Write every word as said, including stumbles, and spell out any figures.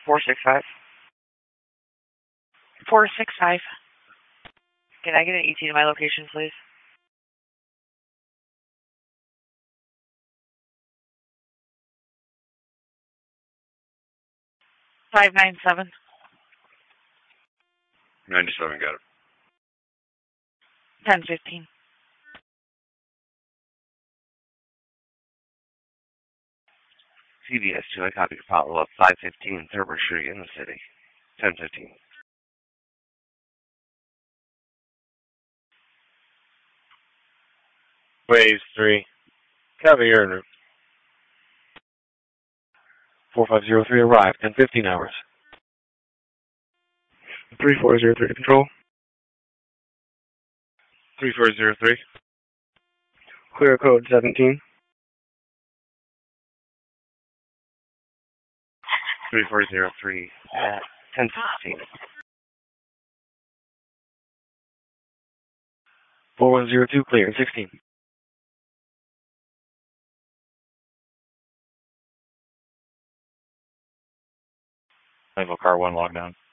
four six five. four six five. Can I get an E T to my location, please? five nine seven. ninety-seven, got it. ten fifteen. C B S two, I copy your follow-up. five fifteen Thurber Street in the city. ten fifteen. Waves three. Copy your en route. four five zero three arrived. ten fifteen hours. three four zero three to control. three four zero three. Clear code seventeen. three four zero three at ten sixteen. four one zero two clear, sixteen. Naval Car one log down.